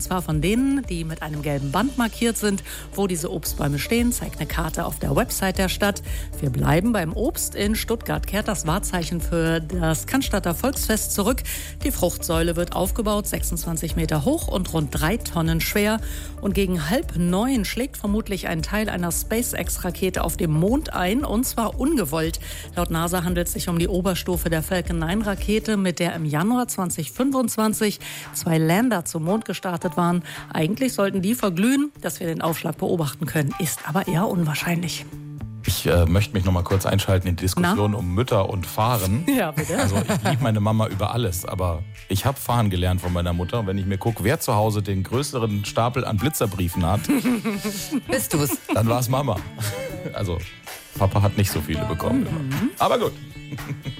Zwar von denen, die mit einem gelben Band markiert sind. Wo diese Obstbäume stehen, zeigt eine Karte auf der Website der Stadt. Wir bleiben beim Obst. In Stuttgart kehrt das Wahrzeichen für das Cannstatter Volksfest zurück. Die Fruchtsäule wird aufgebaut, 26 Meter hoch und rund 3 Tonnen schwer. Und gegen 8:30 schlägt vermutlich ein Teil einer SpaceX-Rakete auf dem Mond ein, und zwar ungewollt. Laut NASA handelt es sich um die Oberstufe der Falcon 9-Rakete, mit der im Januar 2025 2 Lander zum Mond gestartet waren. Eigentlich sollten die verglühen. Dass wir den Aufschlag beobachten können, ist aber eher unwahrscheinlich. Ich möchte mich noch mal kurz einschalten in die Diskussion um Mütter und Fahren. Ja, bitte. Also ich liebe meine Mama über alles, aber ich habe Fahren gelernt von meiner Mutter. Und wenn ich mir gucke, wer zu Hause den größeren Stapel an Blitzerbriefen hat, Bist du's? dann war es Mama. Also Papa hat nicht so viele bekommen. Aber gut.